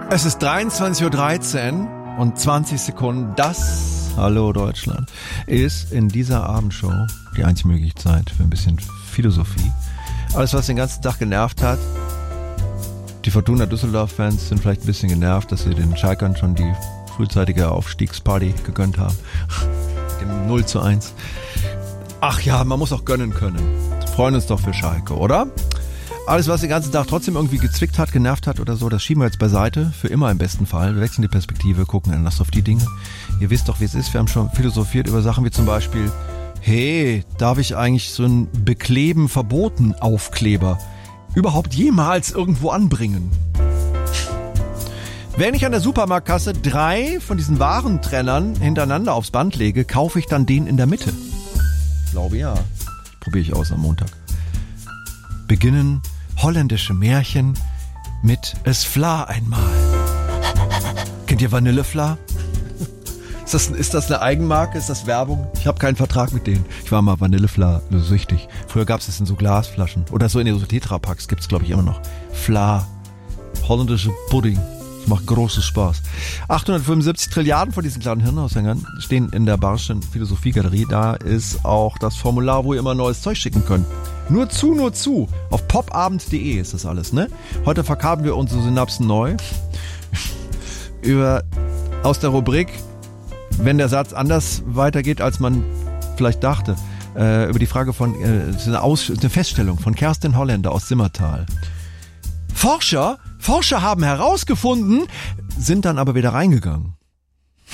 Es ist 23:13 Uhr und 20 Sekunden. Das, hallo Deutschland, ist in dieser Abendshow die einzige Möglichkeit für ein bisschen Philosophie. Alles, was den ganzen Tag genervt hat. Die Fortuna Düsseldorf-Fans sind vielleicht ein bisschen genervt, dass sie den Schalkern schon die frühzeitige Aufstiegsparty gegönnt haben. Dem 0:1. Ach ja, man muss auch gönnen können. Freuen uns doch für Schalke, oder? Alles, was den ganzen Tag trotzdem irgendwie gezwickt hat, genervt hat oder so, das schieben wir jetzt beiseite. Für immer im besten Fall. Wir wechseln die Perspektive, gucken anders auf die Dinge. Ihr wisst doch, wie es ist. Wir haben schon philosophiert über Sachen wie zum Beispiel, hey, darf ich eigentlich so ein Bekleben verboten Aufkleber überhaupt jemals irgendwo anbringen? Wenn ich an der Supermarktkasse 3 von diesen Warentrennern hintereinander aufs Band lege, kaufe ich dann den in der Mitte? Ich glaube ja. Probiere ich aus am Montag. Beginnen holländische Märchen mit Es Vla einmal. Kennt ihr Vanillefla? Ist das eine Eigenmarke? Ist das Werbung? Ich habe keinen Vertrag mit denen. Ich war mal Vanillefla süchtig. Früher gab es das in so Glasflaschen. Oder so in so Tetrapacks gibt es, glaube ich, immer noch. Vla. Holländische Pudding. Das macht großen Spaß. 875 Trilliarden von diesen kleinen Hirnaushängern stehen in der Barschen Philosophiegalerie. Da ist auch das Formular, wo ihr immer neues Zeug schicken könnt. Nur zu. Auf popabend.de ist das alles, ne? Heute verkabeln wir unsere Synapsen neu. Aus der Rubrik, wenn der Satz anders weitergeht, als man vielleicht dachte. Über die Frage von, eine Feststellung von Kerstin Holländer aus Simmertal. Forscher haben herausgefunden, sind dann aber wieder reingegangen.